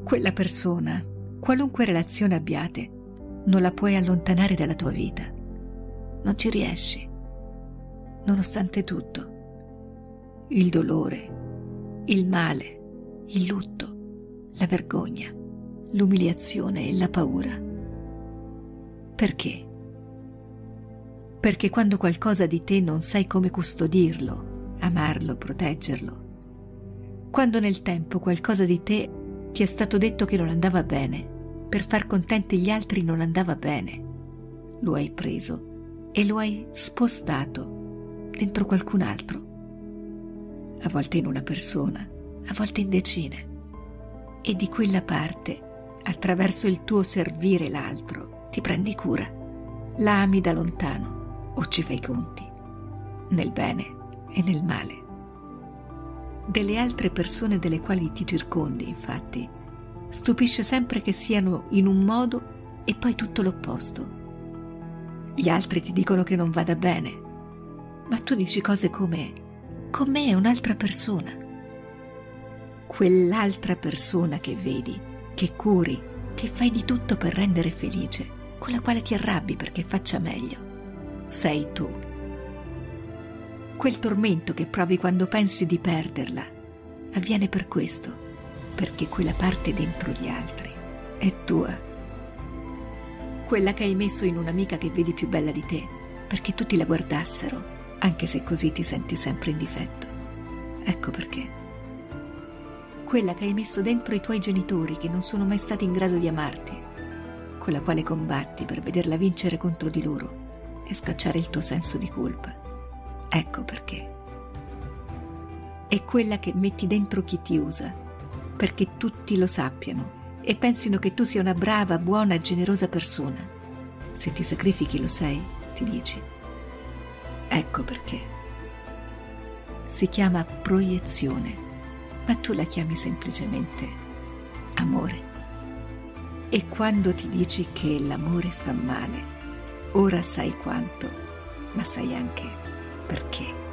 Quella persona, qualunque relazione abbiate, non la puoi allontanare dalla tua vita. Non ci riesci. Nonostante tutto. Il dolore, il male, il lutto, la vergogna, l'umiliazione e la paura. Perché? Perché quando qualcosa di te non sai come custodirlo, amarlo, proteggerlo, quando nel tempo qualcosa di te ti è stato detto che non andava bene, per far contenti gli altri non andava bene, lo hai preso e lo hai spostato dentro qualcun altro, a volte in una persona, a volte in decine, e di quella parte, attraverso il tuo servire l'altro, ti prendi cura, la ami da lontano o ci fai i conti, nel bene e nel male. Delle altre persone delle quali ti circondi, infatti, stupisce sempre che siano in un modo e poi tutto l'opposto. Gli altri ti dicono che non vada bene, ma tu dici cose come: con me è un'altra persona. Quell'altra persona che vedi, che curi, che fai di tutto per rendere felice, con la quale ti arrabbi perché faccia meglio, sei tu. Quel tormento che provi quando pensi di perderla avviene per questo, perché quella parte dentro gli altri è tua. Quella che hai messo in un'amica che vedi più bella di te, perché tutti la guardassero, anche se così ti senti sempre in difetto. Ecco perché. Quella che hai messo dentro i tuoi genitori che non sono mai stati in grado di amarti, con la quale combatti per vederla vincere contro di loro e scacciare il tuo senso di colpa. Ecco perché. È quella che metti dentro chi ti usa, perché tutti lo sappiano e pensino che tu sia una brava, buona, generosa persona. Se ti sacrifichi lo sei, ti dici. Ecco perché. Si chiama proiezione, ma tu la chiami semplicemente amore. E quando ti dici che l'amore fa male, ora sai quanto, ma sai anche perché.